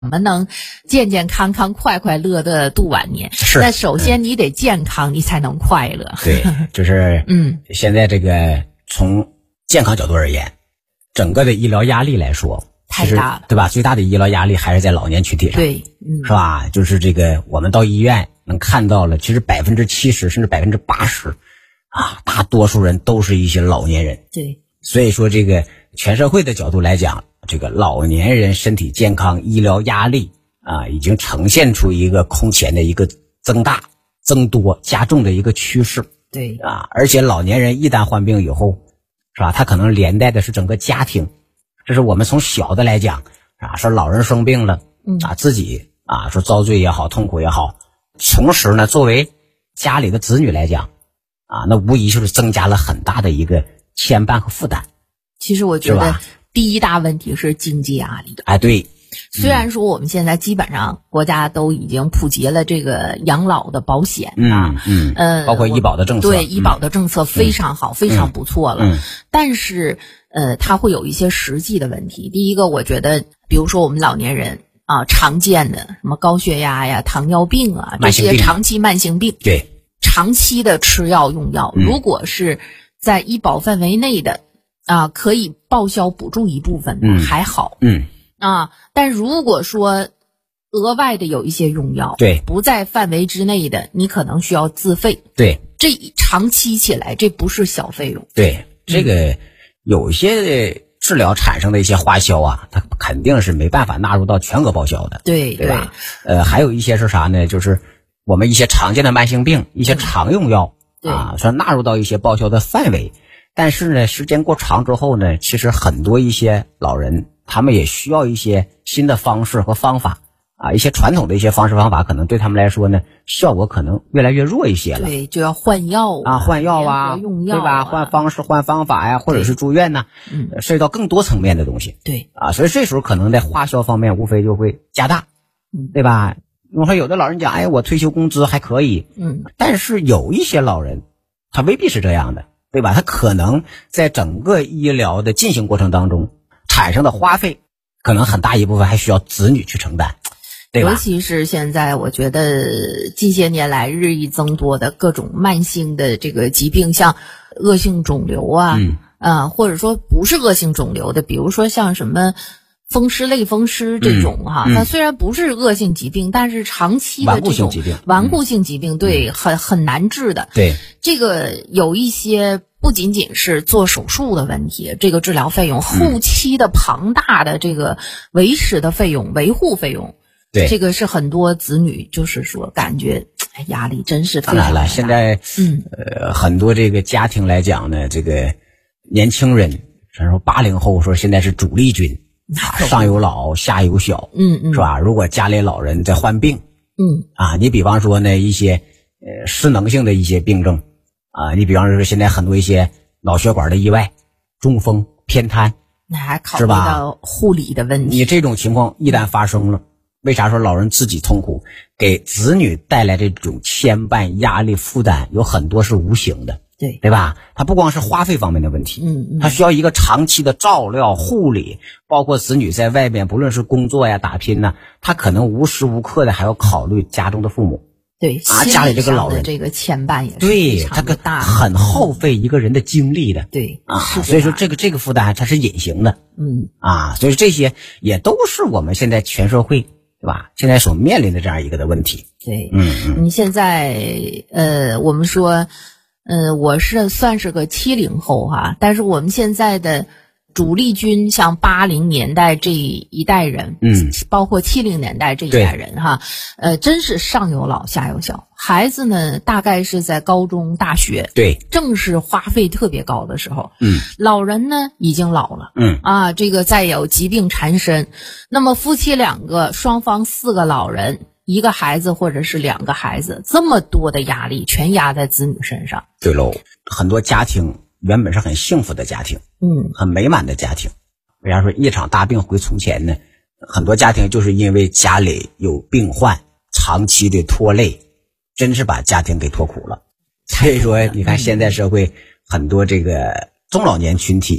怎么能健健康康、快快乐的度晚年？ 是。 那首先你得健康，你才能快乐。 对，就是现在这个从健康角度而言，整个的医疗压力来说太大了， 对吧？最大的医疗压力还是在老年群体上， 对， 是吧？就是这个我们到医院能看到了，其实70%甚至80%啊，大多数人都是一些老年人。 对， 所以说这个全社会的角度来讲，这个老年人身体健康、医疗压力啊，已经呈现出一个空前的一个增大、增多、加重的一个趋势。 对啊，而且老年人一旦患病以后，是吧？他可能连带的是整个家庭。这是我们从小的来讲啊，说老人生病了啊，自己啊说遭罪也好，痛苦也好，同时呢，作为家里的子女来讲啊，那无疑就是增加了很大的一个牵绊和负担。 其实我觉得第一大问题是经济压力。 哎，对。 虽然说我们现在基本上国家都已经普及了这个养老的保险包括医保的政策， 对，医保的政策非常好，非常不错了。但是它会有一些实际的问题。第一个，我觉得比如说我们老年人啊，常见的什么高血压呀、糖尿病啊，这些长期慢性病， 对， 长期的吃药用药，如果是在医保范围内的啊，可以报销补助一部分还好。但如果说额外的有一些用药， 对， 不在范围之内的，你可能需要自费。 对， 这长期起来，这不是小费用。 对，这个有一些治疗产生的一些花销啊，它肯定是没办法纳入到全额报销的。 对吧？还有一些是啥呢？就是我们一些常见的慢性病，一些常用药啊，说纳入到一些报销的范围。但是呢，时间过长之后呢，其实很多一些老人，他们也需要一些新的方式和方法啊，一些传统的一些方式方法，可能对他们来说呢，效果可能越来越弱一些了。 对，就要换药啊，换药啊， 用药对吧？换方式、换方法呀，或者是住院呐，涉及到更多层面的东西。 对啊，所以这时候可能在花销方面无非就会加大，对吧？我说有的老人讲，哎，我退休工资还可以，但是有一些老人，他未必是这样的。对吧？他可能在整个医疗的进行过程当中产生的花费，可能很大一部分还需要子女去承担，对吧？ 尤其是现在，我觉得近些年来日益增多的各种慢性的这个疾病，像恶性肿瘤啊，或者说不是恶性肿瘤的，比如说像什么风湿类风湿这种它虽然不是恶性疾病，但是长期的这种顽固性疾病，对，很难治的。 对， 这个有一些不仅仅是做手术的问题，这个治疗费用，后期的庞大的这个维持的费用、维护费用， 对， 这个是很多子女就是说感觉压力真是非常大。 当然了，现在很多这个家庭来讲呢，这个年轻人，说80后说现在是主力军。上有老下有小，是吧？如果家里老人在患病，你比方说呢一些失能性的一些病症啊，你比方说现在很多一些脑血管的意外、中风、偏瘫， 那还考虑到护理的问题。 你这种情况一旦发生了，为啥说老人自己痛苦，给子女带来这种牵绊、压力、负担，有很多是无形的。对吧？它不光是花费方面的问题，它需要一个长期的照料、护理，包括子女在外面不论是工作呀、打拼呢，他可能无时无刻的还要考虑家中的父母。 对家里这个老人这个牵绊也是对他个大，很耗费一个人的精力的。 对所以说这个负担它是隐形的。所以这些也都是我们现在全社会对吧？现在所面临的这样一个的问题。 对，你现在我们说。我是算是个70后但是我们现在的主力军，像80年代这一代人，包括70年代这一代人真是上有老下有小，孩子呢大概是在高中、大学， 对， 正是花费特别高的时候，老人呢已经老了，这个再有疾病缠身，那么夫妻2个，双方4个老人。1个孩子或者是2个孩子，这么多的压力全压在子女身上。 对喽，很多家庭原本是很幸福的家庭，很美满的家庭，为啥说一场大病回从前呢？很多家庭就是因为家里有病患，长期的拖累，真是把家庭给拖苦了。所以说，你看现在社会很多这个中老年群体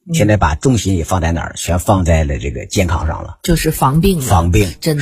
现在把重心也放在哪儿？全放在了这个健康上了， 就是防病了。 防病， 真的。